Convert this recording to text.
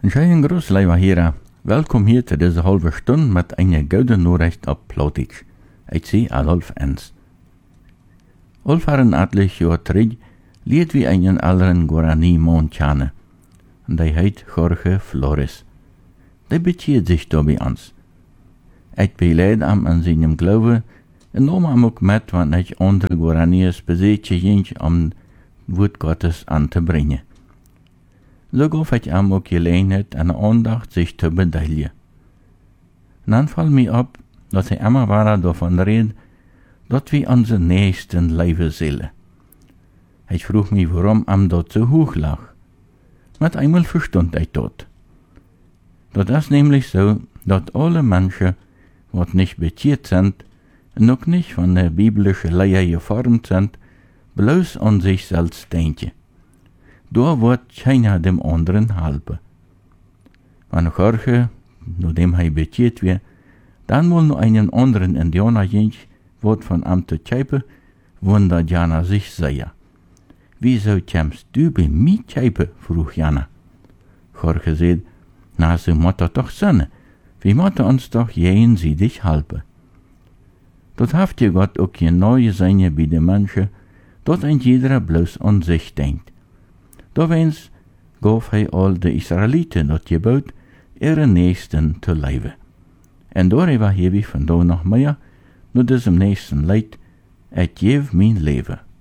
Een schönen Gruß, lieber Hörer. Welkom hier zu dieser halben Stunde mit einer guten Nachricht auf Plautitsch. Ich sehe Adolf Enz. Olfaren atlich Jahr terug liet wie einen anderen Guarani Montjane. Und der heißt Jorge Flores. Der bezieht sich da bei uns. Ich beleid am an seinem Glauben und nahm am auch mit, wenn ich andere Guaranis besetzte, um Wort Gottes anzubringen. So gab ich am auch Gelegenheit an der Andacht sich zu beteiligen. Dann fiel mir ab, dass ich immer wieder davon redet, dass wir unsere Nächsten leben sollen. Ich frug mich, warum am dort so hoch lag. Mit einmal verstund ich dort. Das ist nämlich so, dass alle Menschen, die nicht beziert sind, und auch nicht von der biblischen Lehre geformt sind, bloß an sich selbst denken. Da wird keiner dem anderen helfen. Wenn Jorge, nachdem er beziert wird, dann wohl noch einen anderen Indianer gehen, wird von ihm zu kämpfen, wundert Jana sich sehr. Wieso kommst du bei mir kämpfen? Frug Jana. Jorge sagt, na, so muss das doch sein. Wir müssen uns doch jenseitig helfen. Dort haft ihr Gott auch genau gesehen bei den Menschen, dort ein jeder bloß an sich denkt. Da wens gaf hij all de Israeliten dat gebod, ihre Nächsten zu leben. En darüber habe ich von da noch mehr, nur diesem nächsten Leid, ich gebe mein Leben.